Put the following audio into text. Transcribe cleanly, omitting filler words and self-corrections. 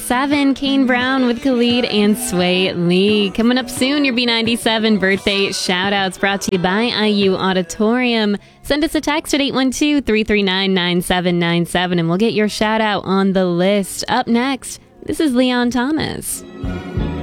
7, Kane Brown with Khalid and Sway Lee. Coming up soon, your B97 birthday shout-outs brought to you by IU Auditorium. Send us a text at 812-339-9797 and we'll get your shout-out on the list. Up next, this is Leon Thomas.